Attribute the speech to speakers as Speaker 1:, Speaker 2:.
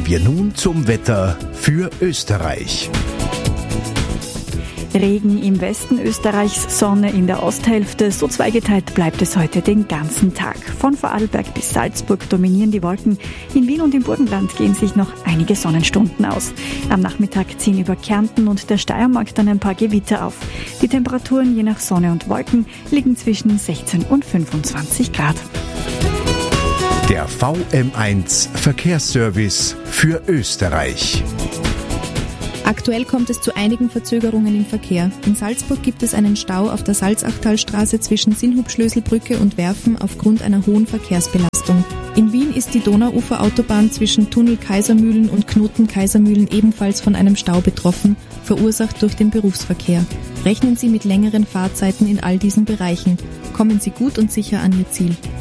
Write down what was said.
Speaker 1: Kommen wir nun zum Wetter für Österreich.
Speaker 2: Regen im Westen Österreichs, Sonne in der Osthälfte. So zweigeteilt bleibt es heute den ganzen Tag. Von Vorarlberg bis Salzburg dominieren die Wolken. In Wien und im Burgenland gehen sich noch einige Sonnenstunden aus. Am Nachmittag ziehen über Kärnten und der Steiermark dann ein paar Gewitter auf. Die Temperaturen je nach Sonne und Wolken liegen zwischen 16 und 25 Grad.
Speaker 1: Der VM1 Verkehrsservice für Österreich.
Speaker 3: Aktuell kommt es zu einigen Verzögerungen im Verkehr. In Salzburg gibt es einen Stau auf der Salzachtalstraße zwischen Sinnhubschlöselbrücke und Werfen aufgrund einer hohen Verkehrsbelastung. In Wien ist die Donauuferautobahn zwischen Tunnel Kaisermühlen und Knoten Kaisermühlen ebenfalls von einem Stau betroffen, verursacht durch den Berufsverkehr. Rechnen Sie mit längeren Fahrzeiten in all diesen Bereichen. Kommen Sie gut und sicher an Ihr Ziel.